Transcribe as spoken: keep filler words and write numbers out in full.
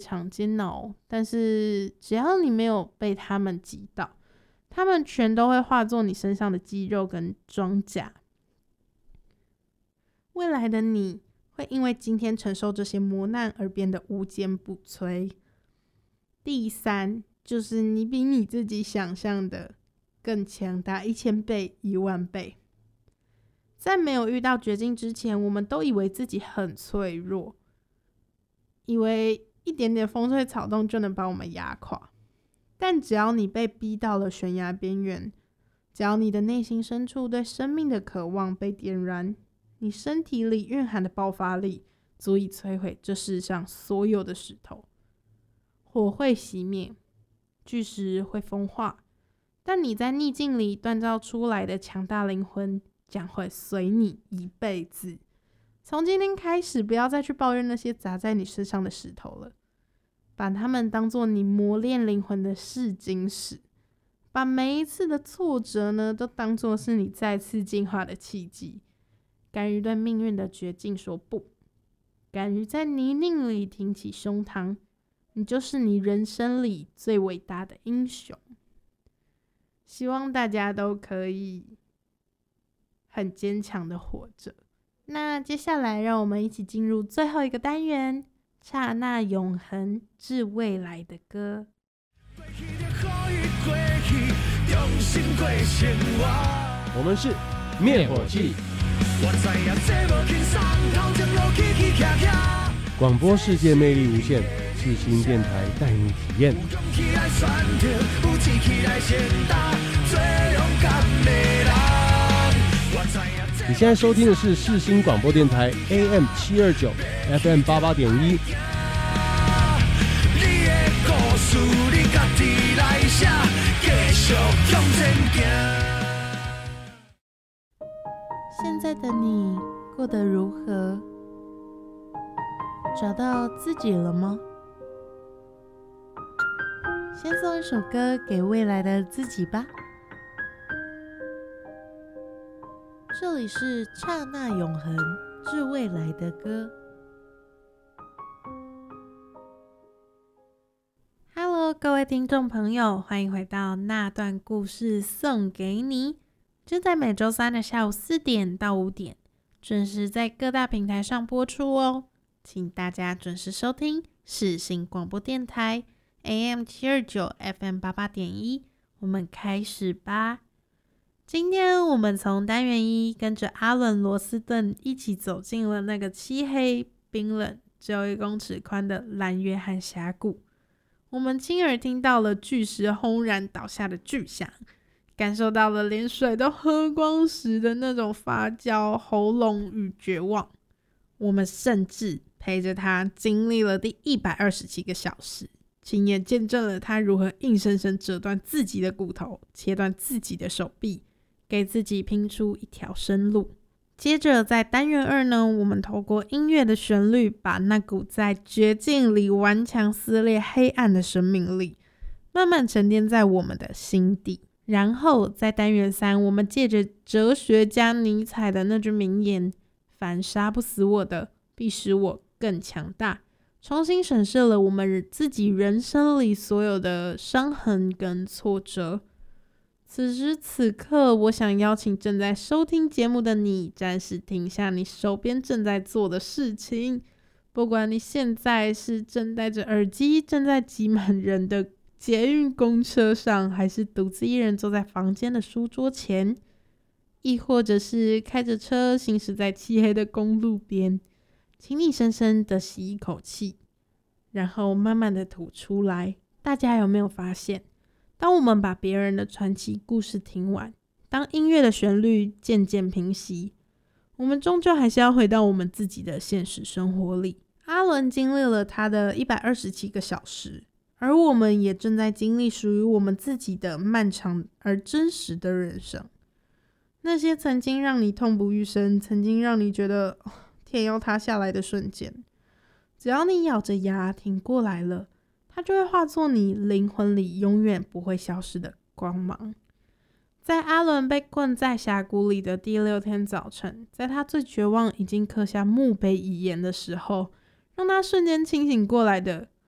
常煎熬，但是只要你没有被他们击倒，他们全都会化作你身上的肌肉跟装甲。未来的你会因为今天承受这些磨难而变得无坚不摧。第三，就是你比你自己想象的更强大一千倍、一万倍。在没有遇到绝境之前，我们都以为自己很脆弱，以为一点点风吹草动就能把我们压垮。但只要你被逼到了悬崖边缘，只要你的内心深处对生命的渴望被点燃，你身体里蕴含的爆发力足以摧毁这世上所有的石头。火会熄灭，巨石会风化，但你在逆境里锻造出来的强大灵魂将会随你一辈子。从今天开始，不要再去抱怨那些砸在你身上的石头了，把它们当作你磨练灵魂的试金石，把每一次的挫折呢，都当作是你再次进化的契机。敢于对命运的绝境说不，敢于在泥泞里挺起胸膛，你就是你人生里最伟大的英雄。希望大家都可以很坚强的活着。那接下来让我们一起进入最后一个单元，刹那永恒致未来的歌。 我们是灭火器，广播世界魅力无限，世新电台带你体验。你现在收听的是世新广播电台 A M 七二九 F M 八八点一。 现在的你过得如何？找到自己了吗？先送一首歌给未来的自己吧。这里是刹那永恒致未来的歌。Hello， 各位听众朋友，欢迎回到那段故事送给你。就在每周三的下午四点到五点，准时在各大平台上播出哦。请大家准时收听世新广播电台 A M 七二九 F M 八八点一，我们开始吧。今天我们从单元一跟着阿伦罗斯顿一起走进了那个漆黑冰冷只有一公尺宽的蓝约翰峡谷。我们亲耳听到了巨石轰然倒下的巨响，感受到了连水都喝光时的那种发焦、喉咙与绝望。我们甚至陪着他经历了第一百二十七个小时，亲眼见证了他如何硬生生折断自己的骨头，切断自己的手臂，给自己拼出一条生路。接着在单元二呢，我们透过音乐的旋律，把那股在绝境里顽强撕裂黑暗的生命力慢慢沉淀在我们的心底。然后在单元三，我们借着哲学家尼采的那句名言，凡杀不死我的，必使我更强大，重新审视了我们自己人生里所有的伤痕跟挫折。此时此刻，我想邀请正在收听节目的你，暂时停下你手边正在做的事情，不管你现在是正戴着耳机，正在挤满人的捷运公车上，还是独自一人坐在房间的书桌前，亦或者是开着车行驶在漆黑的公路边，请你深深的吸一口气，然后慢慢的吐出来。大家有没有发现，当我们把别人的传奇故事听完，当音乐的旋律渐渐平息，我们终究还是要回到我们自己的现实生活里。阿伦经历了他的一百二十七个小时，而我们也正在经历属于我们自己的漫长而真实的人生。那些曾经让你痛不欲生，曾经让你觉得、哦、天要塌下来的瞬间，只要你咬着牙挺过来了，它就会化作你灵魂里永远不会消失的光芒。在阿伦被困在峡谷里的第六天早晨，在他最绝望已经刻下墓碑遗言的时候，让他瞬间清醒过来的